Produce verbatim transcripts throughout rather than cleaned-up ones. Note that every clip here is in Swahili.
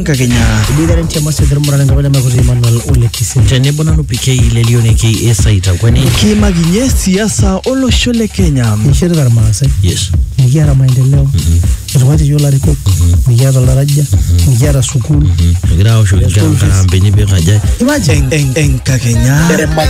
enkakenya Bidara ntiamo se dermora ngabana makuzi Manuel Ole Kisim tenebo nanu P K Lelione K Esaita kwani kimaginye siasa olosho le Kenya nishira darmasa yes ngiara maendeleo Rwati yola riko ngiara daraja ngiara sukulu ngira osho ngira mbenye bekaja imagine enkakenya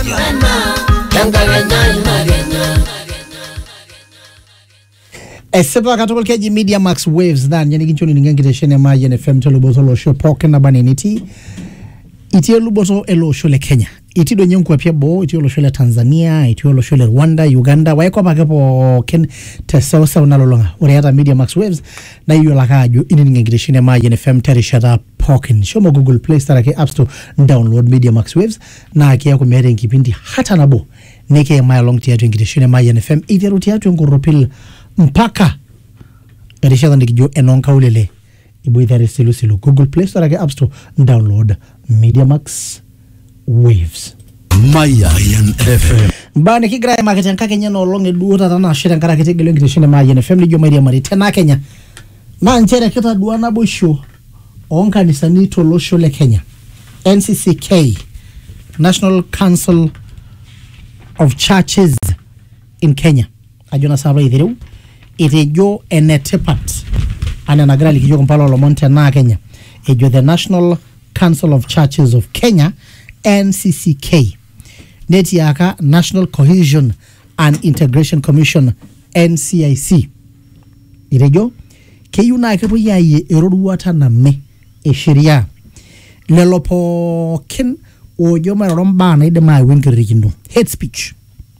Esepa katokol keji Media Max Waves dan yani kinchoni ningangite shene ma N F M teluboto lo show poke na baneniti iti luboto elo show le Kenya iti do nyenku apia bo iti lo show le Tanzania iti lo show le Rwanda Uganda waeko pakepo ken tesawa sawa nalolonga ore hata Media Max Waves na hiyo la kajo ini ningangite shene ma N F M terishata poke show mo Google Play Store ke App Store download Media Max Waves na kia ku mere nkipindi hata nabo neke ma long tiatu ngite shene ma N F M iti ruti atu ngoropil mpaka Risha ndikijo enonka ulele ibuithare silu silu Google Play Store ke App Store download Media Max Waves Mayan F M Mbane kigra market yanka Kenya no longe duota tana shira ngara kitegelo ngite shine Mayan F M lijo Maria Mari tena Kenya na nchere kita duana bosho onka ni sanito losho le Kenya N C C K National Council of Churches in Kenya ajona saba idhiru Itejo enetepat ananagra likijo kumpalo lomonte na Kenya ejo the National Council of Churches of Kenya N C C K neti yaka National Cohesion and Integration Commission N C I C itejo keyuna kepo yaye eroduata na me eshiria lelopo ken ojo maromba na idema winkirikindo hate speech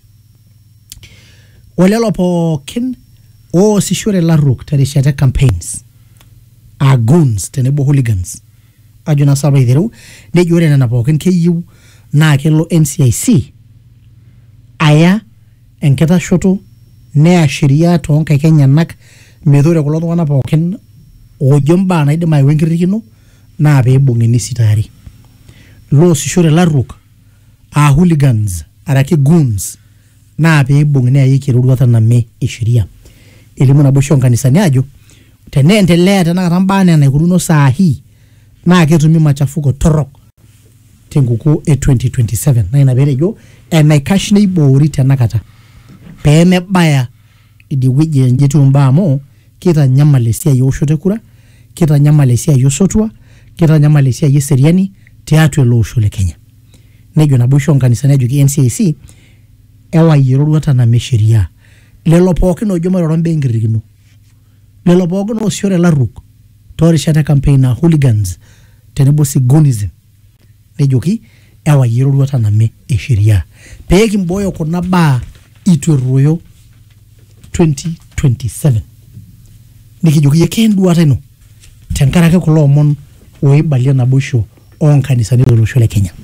olelopo ken o sishure la rook terishata campaigns are goons tenebo hooligans ajuna saba idhiru ne jore na napoken keyu na kelo N C I C aya enketa shoto ne ashiria tonka Kenya nak medore kulo twana poken ojomba na idema wenkirikino na bebongeni sitari lo sishure la rook a hooligans arake goons na bebongeni ayikiruduata na me ishiria elimu na bosho kanisani ajo tenendelea tena rambane na ikuruno saa hii na ketumi machafuko torok tenguko e twenty twenty-seven na inaberejo ena kashne ibori tena kata peme baya idi wije njetu mbamo kita nyamalesia yoshote kura kita nyamalesia yosotwa kita nyamalesia yeseriani teatwe lo shule Kenya nejo na bosho kanisani ajo ki N C I C ewa yiroru hata na mesheria lelo poke no joma rombe ngirigino lelo poke no siore la ruk tori shata campaign na hooligans tenebo sigonism nejoki ewa yiroru hata na me eshiria peki mboyo kona ba itweroyo twenty twenty-seven nikijoki yekendu ateno tenkara ke kulomon oibalia na bosho on kanisa ni lo shole Kenya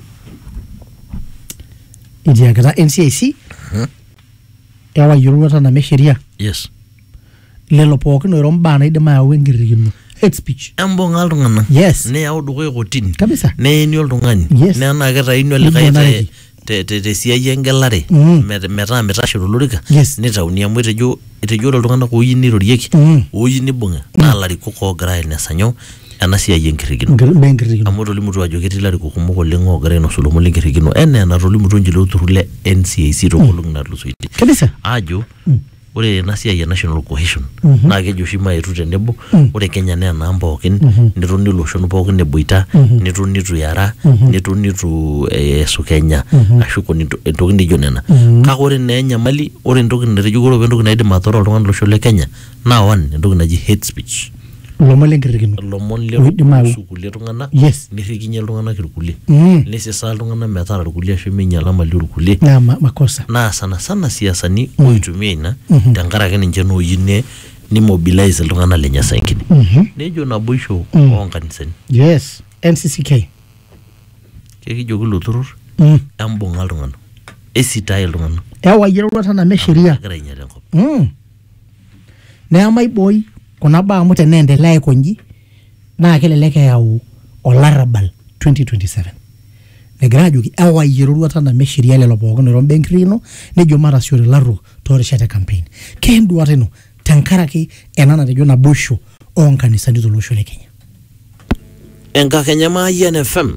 idiagata N C I C huh? Ewa yuruwata na mesheria yes lelo poke no romba na idema ya wengirino hate speech ambo ngalungana yes ne audu ko kotini kabisa ne ni oltungani yes. ne na keta ino likaite te te te sia yengelare mm. meta metasho lorika yes. nitauni amu etejo etejo oltungana ko yini rorieki mm. oyini bunga mm. na lariko ko gra ne sanyo ana sia yenkirigino ngirigino amu tolimutu ajo keti lariko kumoko lengo gra no solo mulinkirigino ene na tolimutu njilo turule N C I C ro kolung na lusuiti kabisa ajo mm. ore na sia ya national cohesion mm -hmm. na kejo shima yetu tenebo mm. ore Kenya ne na mbokin mm -hmm. nitoni loshon pokin ne boita mm -hmm. nitoni tu yara mm -hmm. nitoni tu eh, su Kenya mm -hmm. ashuko ni ntoki ndijo nena mm -hmm. ka ore ne nyamali ore ntoki nretejugoro bentoki naidi matoro oltung'ani losho le Kenya na one ntoki naji hate speech lomole ngirigino lomon le sukule tung'ana yes nirikinye tung'ana kirkule mm. nesesa tung'ana metara irkulie asheminya lama lirkule na ma, makosa na sana sana siasani mm. oitumia ina mm -hmm. tenkaraki ninche no yine ni mobilize iltung'ana lenya sankini mm -hmm. nejo na boisho mm. on kanisani yes N C C K kekijoki loturur mm. ambonga iltung'ana esitai iltung'ana ewa yiroruata na mesheria mm. na mai boy kuna ba mu tenendelea konji na keleleke yau olarabal twenty twenty-seven ne graduki awa yiroruata na mesheria lelo bogo no rombenkrino ne jo mara sure larro to shata campaign kendu ateno tankaraki enana de jona bosho on kanisa ndito losho le Kenya Enkakenya Mayian F M.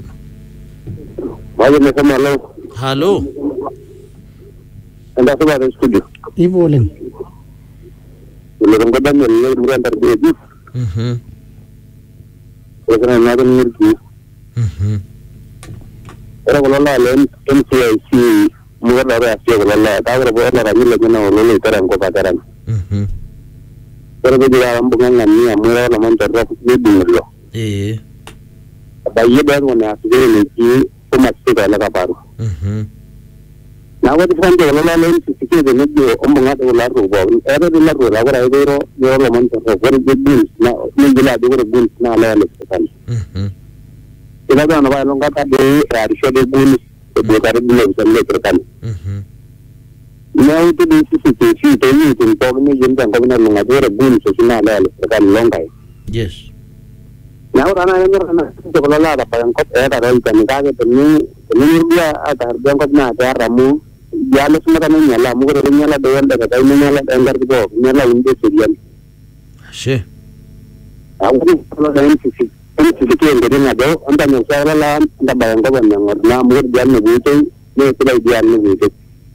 Mayian F M, hello. Hello. And that's about the studio. Ivo oleng. Ulo ko Daniel le mu andar be bi. Mhm. Ko kana na ko nirki. Mhm. Era ko la len M C I C mu ga ra ci ko la ta ko bo na ra ni le na lo le taran ko pataran. Mhm. Pero ko dira am bu ngam ni am ra na man tar ko ni bi lo. Eh. Ba ye ba ko na ci ni ci ko ma ci ga la ka paru. Mhm. Na ko different ko la len ci ci ke ni jo am bu ngam ko la ro bo. Era de la ro la ko ra de ro yo lo man tar ko ko de bi na ni la de ko bu na la le kan. Mhm. Ila ga na ba lo ga ta de ra di de bu ni de ka de le ko le kan. Mhm. Now to do sixty feet, you can talk me in the government of the boom, so she not a long time. Yes. Now, Rana, the Colorado, and cut air, and can target the new India at our bank of Nata, Ramu, Yalis Matamina, Mugurina, the end of the Diamond and the dog, Nella in the Syrian. She. I wouldn't follow the M C C. M C C came getting a door, and then the Saraland, and the bank government, now more than the meeting, they could be animated.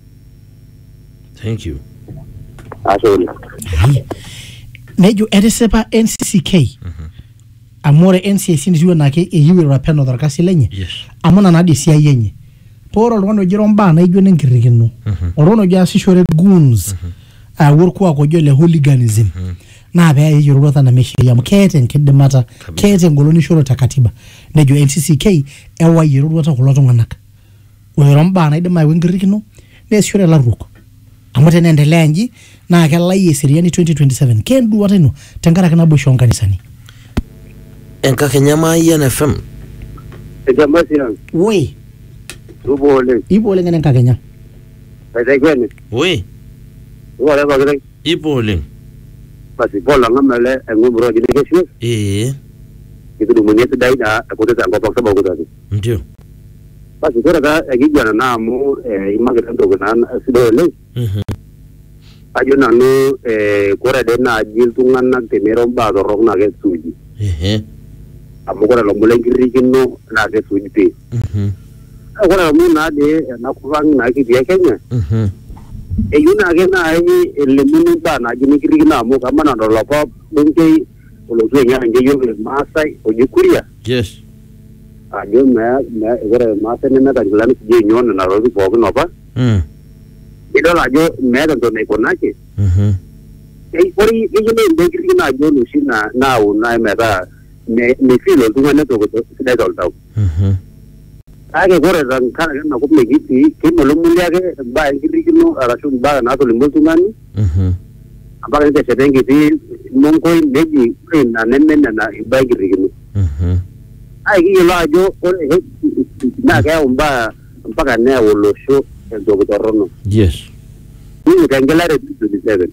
Thank you. Absolutely. Nejo edesepa N C C K. Mhm. Amore N C I C nziwe nake e yiwe rapeno dharkasi lenye. Yes. Amona na disia yenye. Poro lwano jiromba na ijo nengirigino. Mhm. Orono jasi shore goons. Uh, worku wako jole hooliganism. Mhm. Na bea yiyo rota na meshi yamu. Kete nkede mata. Kete ngoloni shoro takatiba. Nejo N C C K ewa yiyo rota kuloto nganaka. Uyoromba na idema iwengirigino. Nesiore la ruko. Amote nendelea nji na akela yesiriani twenty twenty-seven ken duwata ino tengara kana busho kanisani. Enkakenya Mayian F M. Ejambasian. We Ubo ole. ibo ole ngene nkakenya. Sai kwene. We. Wala ba gre. Ipo oleng. Basi bola ngamale ngumro gidi kesho. Eh. Itu mwenye dai da akote tango paksa ba kodati. Ndio. Basi kora ka egijana na mu imagere ndo kana sidole. Mhm. Ajo na no kora de na jil tungana temero ba do rok na ke suji. Eh. Amukora lo mulengiri kino na ke suji pe. Mhm. Kora mu na de na kurang na ki dia Kenya. Mhm. E yuna ke na ai le munu ba na jini kiri na mu kama na do lopo bunke ulo suenya nje yo Masai ojikuria. Yes. Ajo me me kora Masai ne na tanglani je nyon na ro ko no ba. Mm. Ito la jo me da do ne ko na ke. Mhm. E ori e yo ne de kiri na jo lu shi na na u na me da me me filo tu ne to ko da do ta. Mhm. Age gore ran kana na ko me giti ke mo lo mulia ke ba kiri kino ara su ba na to limbo tu ngani. Mhm. Apa ke se dengi ti mon ko neji na ne ne na ba kiri kino. Mhm. Ai ki la jo ore na ke umba mpaka ne wo lo sho en to ko rono. Yes. Ni ka ngela re twenty-seven.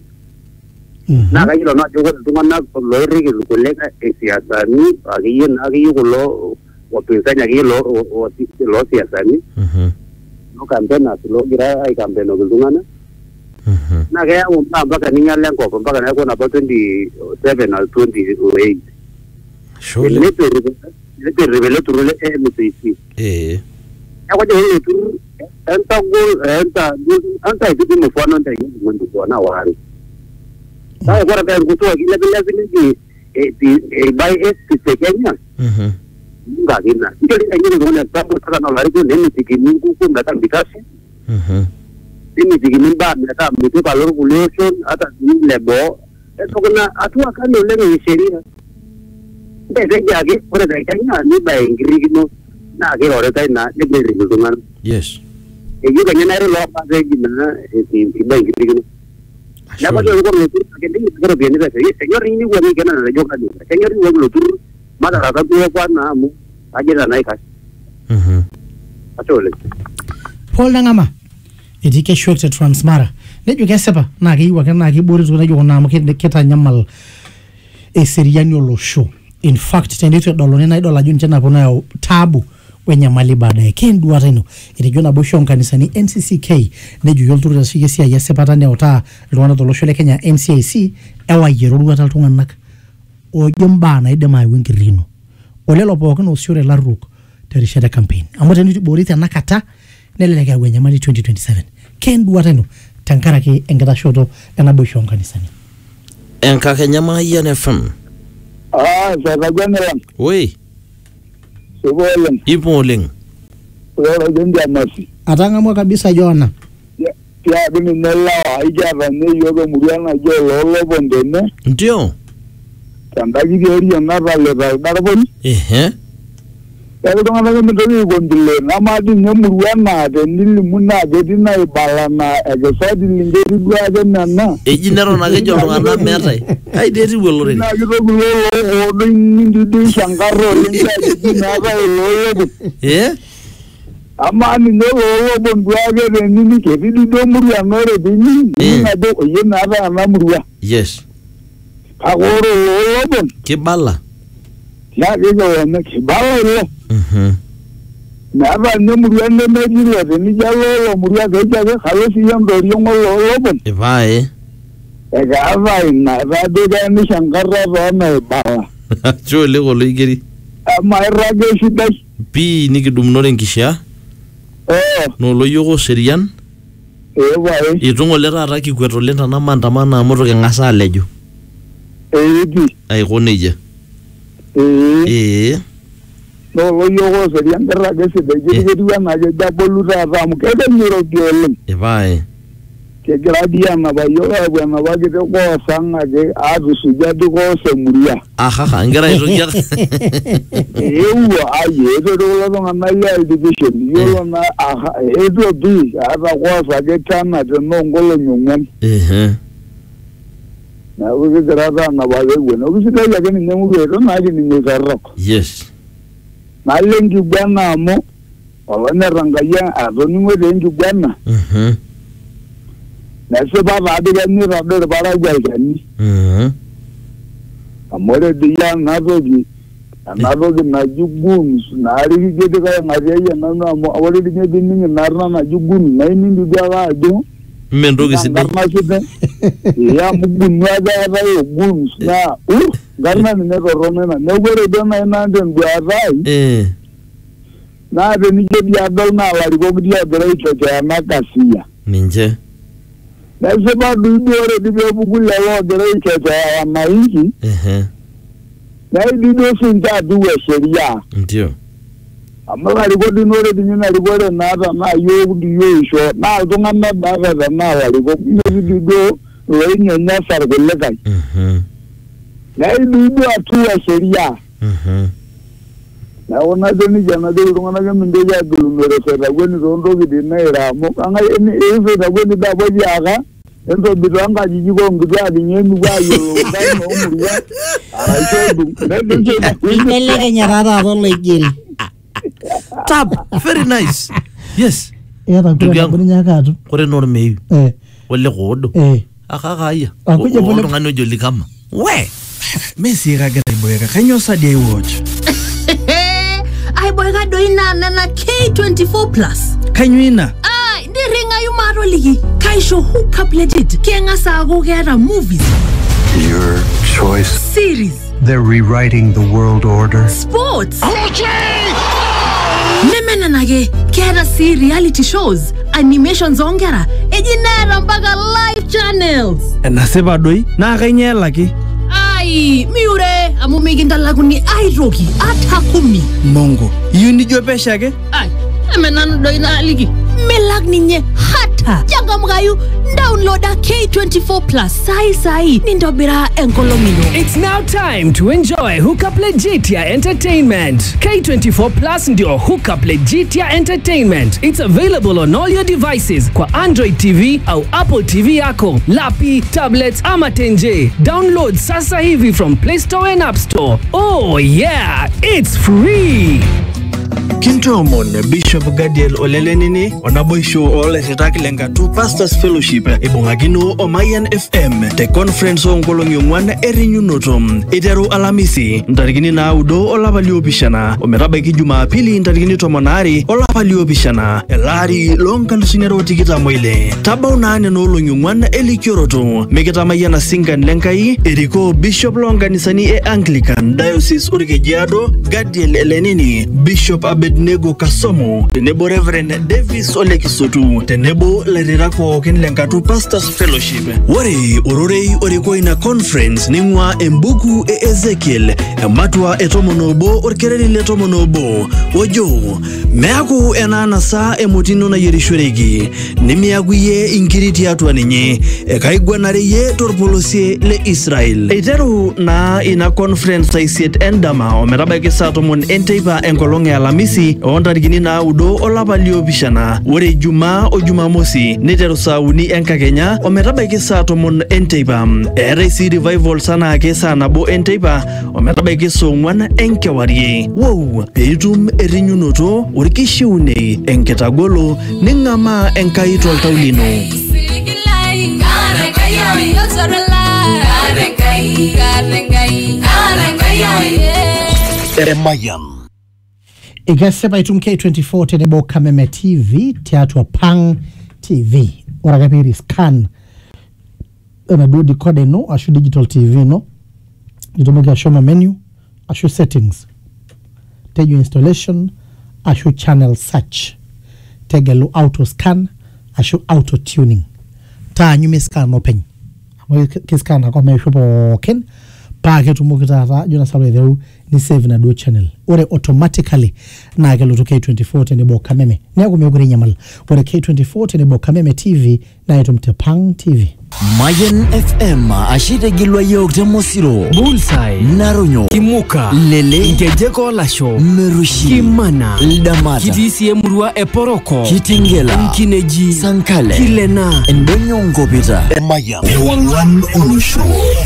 Na ka ilo na jo ko tungana ko lo ri ke ko le ka e siasa ni agi na agi ko lo o pensanya agi lo o lo siasa ni. Mhm. No campaign lo gira ai campaign no tungana. Mhm. Na ka un pa mpaka ni ngale ko mpaka na ko na twenty-seven al twenty-eight. Surely. Le te le te revelo tu le M C C. Eh. Ako je le tu enta gol enta enta itu mo fo no ntai mo ndu ko na wari. Sai agora ka ngutu aki le le le e e bai es te Kenya. Mhm. Nga gina. Ito le ngi ngone ta ko ta na lari ko ne ni tiki ni ku ko ndata bikasi. Mhm. Ni tiki ni ba na ta mi to ka lo regulation ata ni le bo. Eso kuna atua ka no le ni sheria. Bebe ya ke ora da Kenya ni ba ngiri no na ke ora ta na ni be ri dungan. Yes. E yu kanya na ro lo pa de gina e ti ba ngiri no. Ya ba Surely. ko ko tu ke ni ko bien ni se señor ni wo ni kana na yo ka ni. Señor ni wo lo tu ma da ka tu ko na mu aje da nai ka. Mhm. Atole. Paul Nangama edike shwekte transmara nejo kesepa na ke yiwa kana ke borizo na jo na mo ke keta nyamal e seriani lo show. In fact tendito dolone na idola jun tena pona ya tabu wenya mali baadaye ken duwata ino irijona bosho kanisani N C C K nejo yolturu da shige sia ya sepata ne ota lwana dolo shole Kenya N C I C ewa yero duwata tunganak o jomba na idema iwingirino olelo pookin oosishore larruok terishata campaign amu tenibori tenakata nelelek eyau enyamali twenty twenty-seven. Ken duata ino tenkaraki enkitashoto enaboisho onkanisani. Enkakenya F M. Ah, sakajana lang. Oi, Subolen. ipo oleng. Ora jendi amasi. Atangamwa kabisa Jona. Ya, ya bini nela aija vane yoga muriana jo lolo bondene. Ndio. Tandaji geri yana vale vale daraboni. Ehe. Ya kutonga naga mtoki gondile. Namadi nyamuriana de nili muna gedina ibalana egesadi lingeri duaje nana. Eji nero na kejo ltung'anak meetai. Kai deti wolore. Na kito kulo odo nindi di shankaro linga di nava lolo. Eh? Ama ni no lolo bonduaje de nini ke di do muriana re bini. Ni na do yena ava na muria. Yes. Agoro lolo bon. Kibala. Ya kiko yana kibala lo. Mhm. Na ava ne muria ne meji re ni jalo muria ke jaga khalosi yam do yongo lolo bon. Evae. Ega ava ina ava de ga ni shankara ba na bala. Chole golo igeri. Ama irage shidai. Pi nikidumnore nkisha. Eh, No loyoko serian. eh wae. Itung'ole taata kikweto lenta na maandamano amu toking'asa alejo. Eh di. Aiko nejia. Eh, Eh. no lo yogo serian irage shidai. Jadi jadi wana je jabolu ta ta mu kede nyiro gelem. Evae. Ke gradia na ba yoga ba na ba kete ko sanga ge adu sujadu ko semuria. Aha, ngira itokia. Ewa aye do do lo ngana ya division. Yo na aha edo bi ata ko sa ge tana de no ngolo nyungan. Ehe. Na uge grada na ba ge bueno. Uge sika ya ge ni nemu ge do na ge ni ngarro. Yes. Na lengi bwana mo. Wala na rangaya adoni mo lengi bwana. Mhm. Na se ba ba de ni ra de ba ra gwa ni. Mhm. Amore de ya na dogi. Na dogi na jugun na ari ge de ka ngari ya na na mo awore de ni ni na na na jugun na ni ndi ga ga jo. Mendoki sidai. Garma sida. Ya mugun na ga ga yo gun na u garma ni ne ro na ne gore do na na den gwa rai. Eh. Na de ni ge ya do na wali go dia de ito ja na kasiya. Ninje. Na se ba du do re di be bugu la wo de ito ja na ingi. Ehe. Na di do sun ta du we sheria. Ndio. Amma wali go di no re di na ri go re na ta na yo di yo sho na do nga na ba ga na wali go ni di do le nya nya sar go le kai. Mhm. Na di do atu we sheria. Mhm. Na ona de ni jana de ru ngana ga minde ja gulu no re se da go ni do ndo gi di na ira mo anga ni e se da go ni da bo ja ga ento bi do anga ji ji go ngi ja di nyemi ga yo ga no mu ya ara sho du na de je Neleke nyarara to legel. Tab, very nice. Yes. Eta Ndugu kwa yangu. kwa nyakatu. Kore nor meyu. Eh, Wale godo. eh. Akaka aya. Akuja pole- Oltung'ani ojo likama. We. Messi kagira aiboeka kanyo sadi ai watch Ai boy ga doina na K twenty-four plus. kanyo ina Ai ndiringa yumaro ligi. Kaisho hook up legit. Kenga sago gera movies, Your choice. series, They're rewriting the world order. sports. Nemena nage kera si reality shows, animations ongera. Ejinera mpaka live channels. enasipa doi naa kainyoo elaki Ai miure amu mikindalakuni aitoki ata kumi. mongo iyieu nijo pesho ake Ai emenanu doi naliki milak ninye hata changamkayu downloada K twenty-four plus sai sai nindobira enkolong ino. It's now time to enjoy Hookup Legitia Entertainment. K twenty-four Plus ndio Hookup Legitia Entertainment. It's available on all your devices kwa Android T V au Apple T V yako, lapi, tablets ama tenje. Download sasa hivi from Play Store and App Store. Oh yeah, it's free. Kintomon Bishop Gadiel Olelenini onaboisho ole setaki lengatu Pastors Fellowship ibungakino o Mayan F M te conference ongolong yongwan erinyunoto iteru alamisi ntarikini naudo olapa liopishana ometabaiki Jumapili ntarikini tomonari olapa liopishana elari lonkalusinero tikitamo ile tabau nane nolong yongwan elikioroto mikitamayana singan lenkai eriko Bishop longanisani e Anglican Diocese Urkejiado Gadiel Elenini Bishop Abednego Kasomo tenebo Reverend Davis Ole Kisotu tenebo larirako ken lenkatu Pastors Fellowship wari ororei oriko ina conference ningwa embuku e Ezekiel ematua etomonobo orkereri letomonobo ojo meaku enana sa emotino na yerishoregi nimiaguye inkiriti atua ninye ekaigwanare ye torpolosie le Israel iteru na ina conference isiet endama ometabaiki saa tomon enteipa enkolong e alamisi ontarikini naudo olapa liopishana ore Jumaa o Jumamosi niteru saa uni enkakenya ometabaiki saa tomon enteipa eetai sii revival sana ake saa nabo enteipa ometabaiki saa ong'wan enkewarie wow peitum erinyunoto orkishiunei enkitagolo ning'amaa Enkai toltau lino. Mayan. Ikasipa itum K twenty-four tenebo Kameme T V tiatwa Pang T V orakapiri scan ena do decode no ashu digital T V no nitomoki ashoma menu ashu settings teju installation ashu channel search tegelu auto scan ashu auto tuning ta nyume scan open amo kiscan akome shopo ken pa ketumoki tata jona sabe deu ni save na do channel ore automatically na gelo to K twenty-four tenebo Kameme nyago megure nyamal ore K twenty-four tenebo Kameme T V na itumte Pang T V. Mayan F M ashite gilwa yok temosiro Bullseye Naronyo Kimuka Lele Ngejeko Lasho Merushi Kimana Ldamata Kitisi Emurua Eporoko Kitingela Mkineji Sankale Kilena Endonyo Ngopita Mayan. Ewangan Olusho.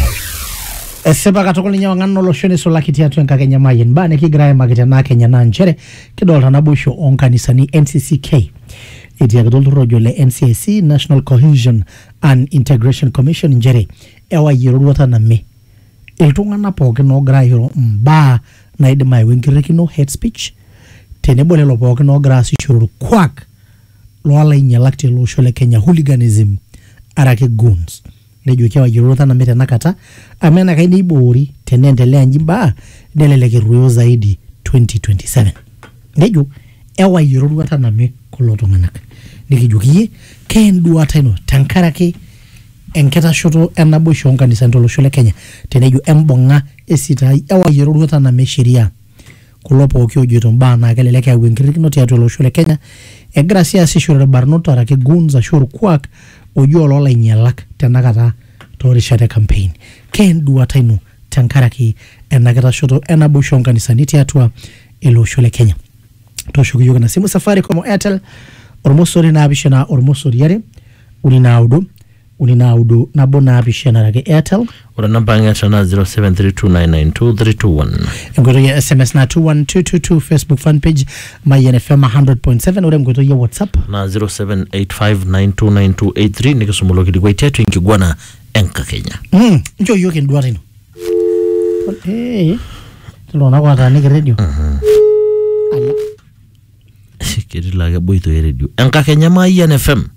Eseba katokoli nyawangan noloshone sola kiti atu enka Kenya Mayan bane kigrae magita na Kenya na nchere kidolta na busho onkanisani N C C K iti ya kidolta rojo le N C A C National Cohesion and Integration Commission njere ewa yiruruata na me iltunga na poke no gra hiro mba na idima iwengireki no hate speech tenebole lo poke no gra si shuru kwak lo ala inyalakti lo shole Kenya hooliganism arake goons nejo kiawa yiruruata na mete nakata amena kaini ibori tenendelea njimba neleleke ruyo zaidi twenty twenty-seven nejo ewa yiruruata na me koloto manaka nikijukie ken duata ino tankarake enketa shoto enabo shonga ni santolo shole Kenya teneju embonga esita ewa yiruruata na me sheria kulopo okyo joto mba na keleleke wengirikino tiatu lo shole Kenya e gracia si shore barnoto arake gunza shuru kwak ojo lola inyalak tenakata torishate campaign ken duata ino tankarake enaketa shoto enabo shonga ni saniti atua ilo shole Kenya toshukuyoka na simu safari como Airtel ormosori na abishana ormosori yare ulinaudo ulinaudo nabo na abishana rage Airtel ora namba ngata na zero seven three two nine nine two three two one ngoto ya S M S na two one two two two Facebook fan page Mayan F M one hundred point seven ora ngoto ya WhatsApp na zero seven eight five nine two nine two eight three nikisumulo kidigwa itetu inkigwana enka Kenya mm njo yoke ndwara ino eh tulona kwa tani radio mhm ala kiri lage boito ya radio enka Kenya Mayan F M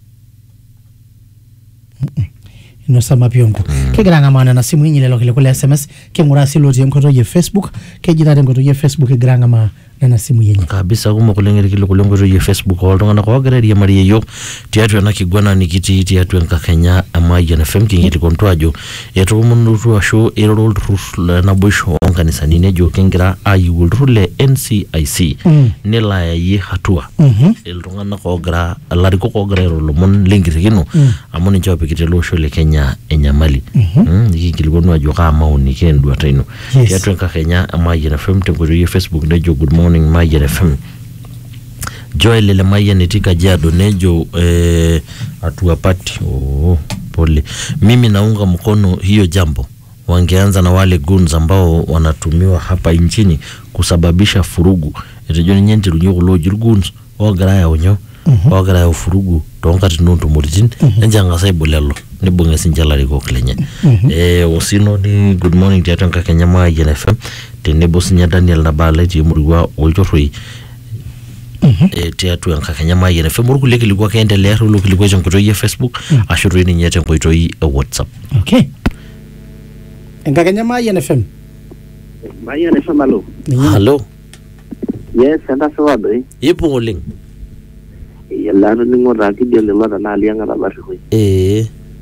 ino sama piongo mm. Kegiranga mana na simu nyile lokile kule S M S kengurasi loti mkoto ye Facebook kejirade mkoto ye Facebook kegiranga ma na simu yenye kabisa kuma kulengeri kile kulengo ye Facebook oltongana kwa gereri ya mari yo tiatu na kigwana nikiti tiatu enka Kenya Mayan F M kingiti kontwajo yetu mundu tu asho erol rule na busho onkanisa nine jo kengira ayu rule N C I C mm. nela ye hatua mhm eltongana kwa gra alariko kwa gra rolo mon lengiri kino mm. amoni chape kitelo shole Kenya enyamali mhm mm, ikilikono jo kama oni kendu ataino yes. Tiatu enka Kenya Mayan F M tengo ye Facebook nejo good morning Mayan F M Joel le Mayan etika jado nejo eh, atuapati oh pole mimi naunga mkono hiyo jambo wangeanza na wale goons ambao wanatumiwa hapa nchini kusababisha furugu etejo ninye ntirunye kulo jirguns ogira yaunyo ogira ya furugu tonkatino ntumuritin enjanga sai bolelo nibunge sinjala riko klenye eh osino ni good morning tiatua Nkakenya Mayian F M tenebo sinya Daniel Nabale ti murwa olchoroi eh tiatua Nkakenya Mayian F M urkule kilikuwa kaendelea rulo kilikuwa jonkoto ya Facebook ashuru ni nyete nkoito yi WhatsApp. Okay. Nkakenya Mayian F M. Mayian F M alo. Hello. Yes, anda sawa doi. Ipo oling. Yalla no ningo raki de le mara na alianga na bari ko. Eh.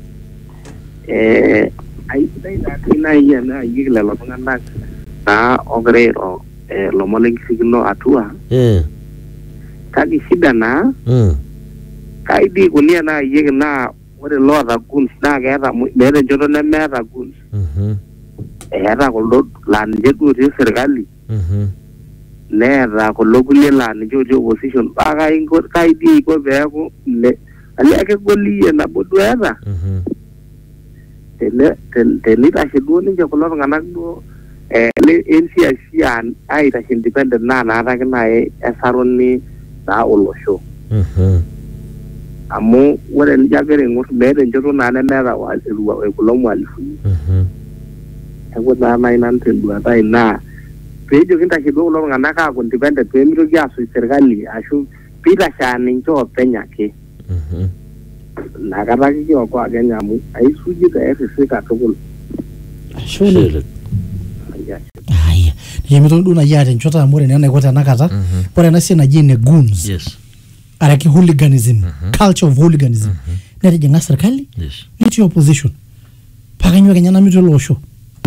Eh, ai dai da kina ya na yigla lo ngana na ogrero eh lo moling signo atua. Eh. Kadi shida na. Mm. Kaidi kunia na yigna ore lo da guns na ga da mere jodo na me da guns. Mhm. Era kulo lan jetu ri serikali. Mhm. Nera kulo kulie lan jojo opposition baga ingo kaidi ko beko le ali ake goli na bodu era. Mhm. Tele tele ta shedu ni je kulo ngana do eh le N C I C an ai ta independent na na ta kana e esaroni na olosho. Mhm. Amu ore njagere ngur mere joto na na mera wa ruwa e kulo mwalifu. Mhm. Ewo na na ina ntendu ata ina pejo kinta kidogo lo ngana ka ku independent pe miro ya su serikali ashu pita shani njo penya ke. Mhm. Na kata ki ko kwa Kenya mu ai suji da F C ka tukul. Shule. Haya. Yemito nduna yate nchota amore nene kota nakata. Pora nasi na jine goons. Yes. Araki hooliganism, culture of hooliganism. Nere jenga serikali? Yes. Niti opposition. Pakanywa Kenya na mito losho.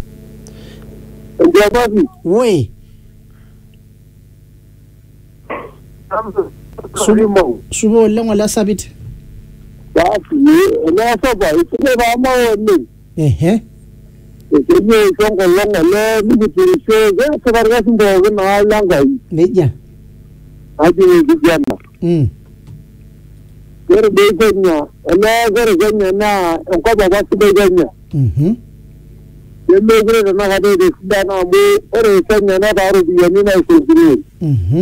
Ndio babi. Woi. Sumo. Subo lengo la sabit. Basi, na saba, ise ba ma woni. Ehe. Ise songo longo le mbitisho, ga sabarga simbo na langa yi. Neja. Aje kijana. Mm. Ere be Kenya, na gere Kenya na ko ba ba sibe Kenya. Mhm. Yembe gere na ga de sida na mu ore Kenya na ba ru biya ni na suguru. Mhm.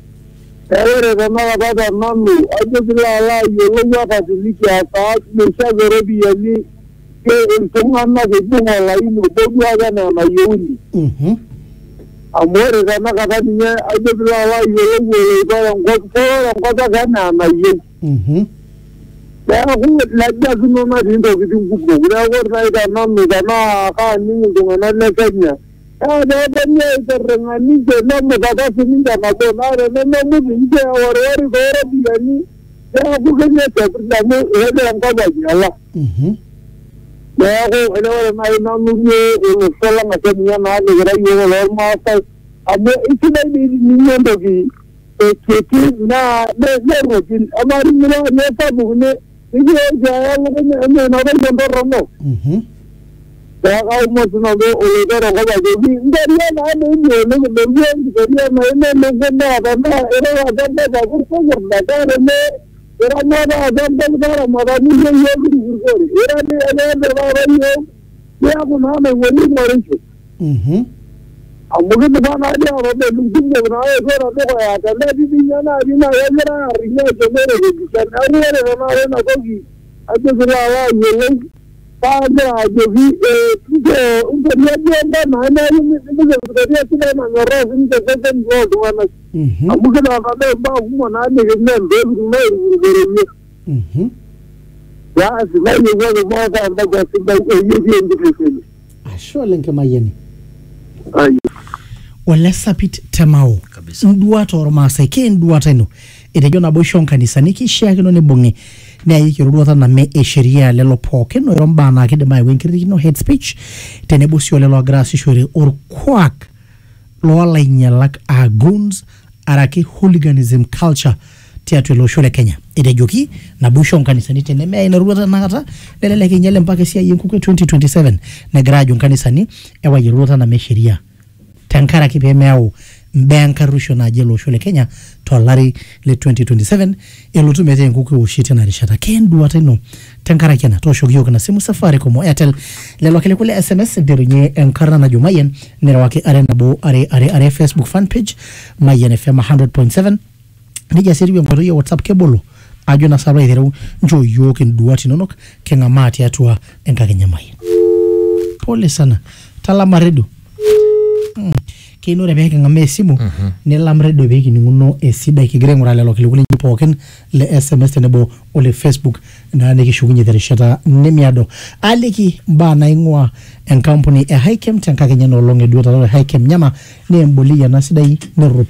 Ere na na ba da mamu, aje bila la yo lo ya ka diliki ata, me sha gere biya ni ke ntonga na ke bunga la ino bodu aga na na yoni. Mhm. Amore na na ga ni aje bila la yo lo yo ba ngo ko ngo ga na na yoni. Mhm. Ya ku la ja kuno na dindo kitin ku ku na ko na da na mi da na ka ni ngo na na Kenya. Ah da da ni da renga ni de na mo da da ni da na ko na re na mo ni de ore ore ko re bi ni. Ya ku ke ni ta da mo re da ko ba ji ala. Mhm. Ya ko ele ore na na mu ni o so la ma ni na de ra yo lo ma sa. Amo itu na ni ni ndo ki e ke na ne ne ro tin amari ni na ne sa bu ne ni je ya lo ne ne na ba ndo ro no. Mhm. Ya ka mo no do o le do ro ba je bi ndari na na ni ne ne ne ne ndari na ne ne ne na ba na era wa da da ba ko ko da da ne era na da da da da ma da ni ne yo gi ko era ne ne da ba ba yo ya ko na me woni mo rin shi. Mhm. Amuge da na da ba da lu din da na ya ko da ko ya da da bi ni na bi na ya ra ri ne ko ne ri ka na ri ne na na ko gi a je ra wa yo ne pa da je vi e tuko un po di da na na ni ni ni ko da ya ti na na ra ni da da ko do na. Mhm. Amuge da na da ba mo na ne ne ne be ne ri ni. Mhm. Ya asi na ni ko mo da da ko si da ko yi ni ni. Ashole nke mayeni. Ayi. Wala sapit temao. Kabisa. Nduata ormasai ke nduata ino. Itejo na boshon kanisa niki shia kino ne bonge. Ne ayi kiruduata na me e sheria lelo poke no romba na kide mai wenkiri no head speech. Tene busio lelo agrasi shore or kwak. Lo ala inyalak a goons araki hooliganism culture tiatu lo shole Kenya. Itejo ki na boshon kanisa ni tene me ina ruduata na kata. Lele leke nyele mpake siya yenkuke twenty twenty-seven. Ne grajo kanisa ni ewa yiruduata na me sheria. Tankara kipemeo mbaa enkarusho naaji ele osho le Kenya tolari le twenty twenty-seven elotu metaa enkuku ewoshi tena rishata. Kenduata ino tenkaraki ena tooshoki yiok ina simu Safaricom o Airtel lelo ake kule S M S nterunye enkarna najo Mayian nerewaki are nabo are are are Facebook fan page Mayian F M one hundred point seven nija siriwe enkoitoi e WhatsApp kebolo ajo na sabai aitereu nchoo yiok induat inonok keng'amaa tiatua enkakenya Mayian. Pole sana talama redio mm. Keinore pee king'amaa esimu mm -hmm. nilam redio pee kining'uno esidai kigira aing'uraa lelo kilikuani pookin le S M S tenebo ole Facebook naa nikishukunye terishata nemiado. Aliki mbaa naing'ua enkampuni e Hikem tenkakenya nolong' eduata Hikem nyama ne embolia na sidai nerro